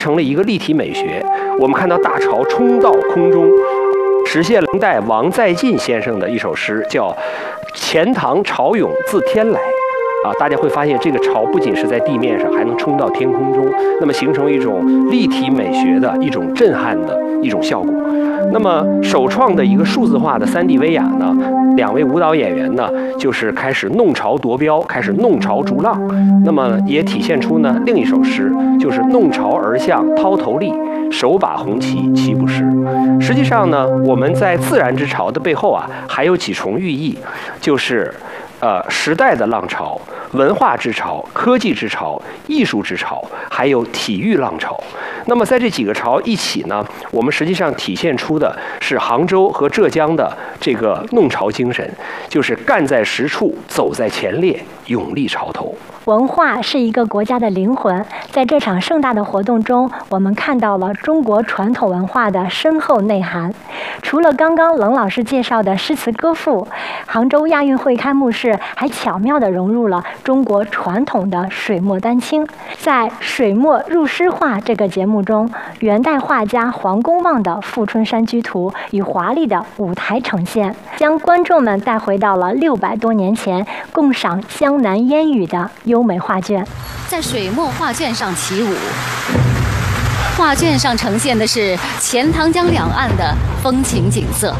成了一个立体美学。我们看到大潮冲到空中，实现了明代王在晋先生的一首诗，叫“钱塘潮涌自天来”。大家会发现这个潮不仅是在地面上，还能冲到天空中，那么形成一种立体美学的一种震撼的一种效果。那么首创的一个数字化的3D 威亚呢，2位舞蹈演员呢就是开始弄潮夺标，开始弄潮逐浪。那么也体现出呢另一首诗，就是弄潮而向涛头立，手把红旗岂不是。实际上呢，我们在自然之潮的背后还有几重寓意，就是时代的浪潮、文化之潮、科技之潮、艺术之潮，还有体育浪潮。那么在这几个潮一起呢，我们实际上体现出的是杭州和浙江的这个弄潮精神，就是干在实处，走在前列，勇立潮头。 文化是一个国家的灵魂，在这场盛大的活动中，我们看到了中国传统文化的深厚内涵。除了刚刚冷老师介绍的诗词歌赋，杭州亚运会开幕式还巧妙地融入了中国传统的水墨丹青。在《水墨入诗画》这个节目中，元代画家黄公望的《富春山居图》与华丽的舞台呈现，将观众们带回到了600多年前，共赏江南烟雨的优美画卷。 在水墨画卷上起舞，画卷上呈现的是钱塘江两岸的风情景色。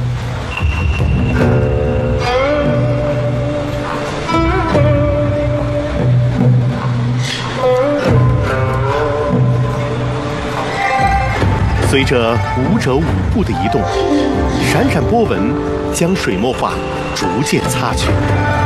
随着舞者舞步的移动，闪闪波纹将水墨画逐渐擦去。